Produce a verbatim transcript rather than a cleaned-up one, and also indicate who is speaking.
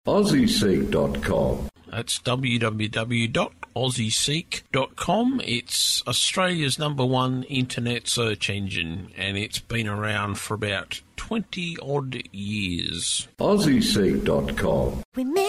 Speaker 1: Aussie Seek dot com.
Speaker 2: That's w w w dot aussie seek dot com. It's Australia's number one internet search engine, and it's been around for about twenty odd years.
Speaker 1: Aussie Seek dot com.
Speaker 3: We